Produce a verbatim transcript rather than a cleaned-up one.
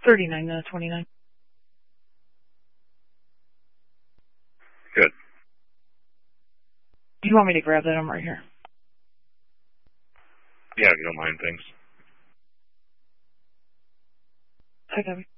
thirty-nine uh, twenty-nine. Good. Do you want me to grab that? I'm right here. Yeah, if you don't mind, thanks. I got it.